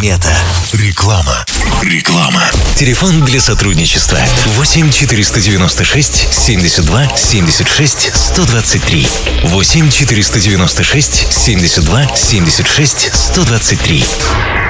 Мета. Реклама. Телефон для сотрудничества 8 496 72 76 123. 8 496 72 76 123.